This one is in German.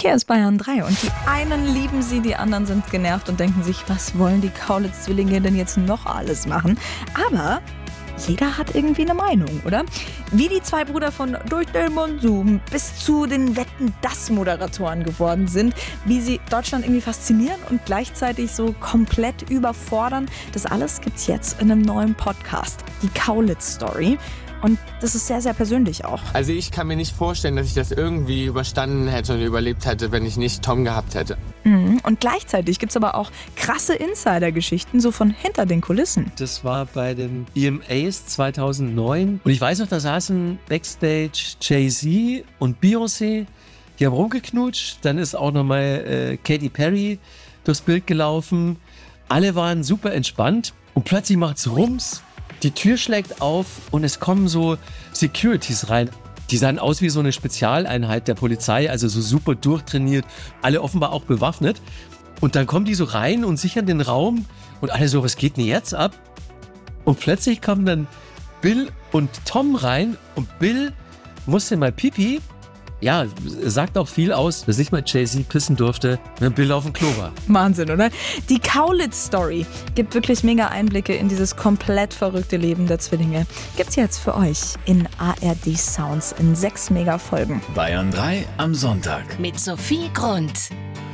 Hier ist Bayern 3 und die einen lieben sie, die anderen sind genervt und denken sich, was wollen die Kaulitz-Zwillinge denn jetzt noch alles machen? Aber jeder hat irgendwie eine Meinung, oder? Wie die zwei Brüder von Durch den Monsum bis zu den Wetten-dass-Moderatoren geworden sind, wie sie Deutschland irgendwie faszinieren und gleichzeitig so komplett überfordern, das alles gibt's jetzt in einem neuen Podcast, die Kaulitz-Story. Und das ist sehr, sehr persönlich auch. Also ich kann mir nicht vorstellen, dass ich das irgendwie überstanden hätte und überlebt hätte, wenn ich nicht Tom gehabt hätte. Und gleichzeitig gibt es aber auch krasse Insider-Geschichten, so von hinter den Kulissen. Das war bei den EMAs 2009. Und ich weiß noch, da saßen Backstage Jay-Z und Beyoncé. Die haben rumgeknutscht. Dann ist auch nochmal Katy Perry durchs Bild gelaufen. Alle waren super entspannt. Und plötzlich macht's Rums. Die Tür schlägt auf und es kommen so Securities rein. Die sahen aus wie so eine Spezialeinheit der Polizei, also so super durchtrainiert, alle offenbar auch bewaffnet. Und dann kommen die so rein und sichern den Raum und alle so, was geht denn jetzt ab? Und plötzlich kommen dann Bill und Tom rein und Bill musste mal Pipi. Ja, sagt auch viel aus, dass nicht mal Jay-Z pissen durfte, wenn Bill auf dem Klo war. Wahnsinn, oder? Die Kaulitz-Story gibt wirklich mega Einblicke in dieses komplett verrückte Leben der Zwillinge. Gibt's jetzt für euch in ARD Sounds in 6 Mega-Folgen. Bayern 3 am Sonntag. Mit Sophie Grund.